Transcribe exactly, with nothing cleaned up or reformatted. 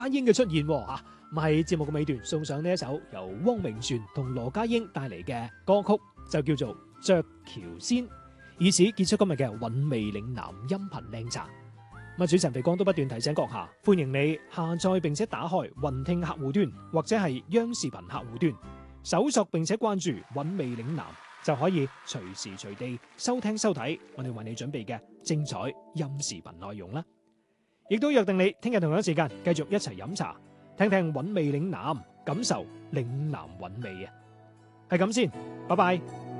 英嘅出現喎嚇，咁喺節目嘅尾段送上呢一首由汪明荃同羅家英帶嚟嘅歌曲，就叫做《鵲橋仙》，以此結束今日嘅韻味嶺南音頻靚茶。咁主持人肥光都不斷提醒閣下，歡迎你下載並且打開雲聽客戶端或者係央視頻客戶端，搜索並且關注韻味嶺南，就可以隨時隨地收聽收睇我哋為你準備嘅精彩音視頻內容啦。亦都約定你聽日同樣時間繼續一齊飲茶，聽聽韻味嶺南，感受嶺南韻味啊！係咁先，拜拜。